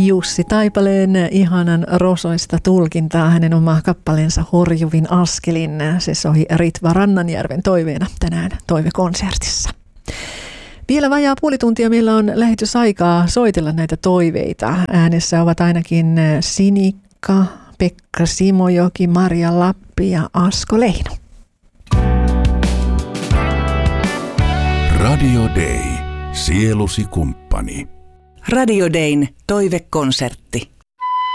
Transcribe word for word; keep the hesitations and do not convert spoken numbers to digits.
Jussi Taipaleen ihanan rosoista tulkintaa hänen oma kappaleensa Horjuvin askelin. Se soi Ritva Rannanjärven toiveena tänään toivekonsertissa. Vielä vajaa puoli tuntia meillä on lähetysaikaa soitella näitä toiveita. Äänessä ovat ainakin Sinikka, Pekka Simojoki, Marja Lappi ja Asko Leino. Radio Day. Sielusi kumppani. Radio Dayn toivekonsertti.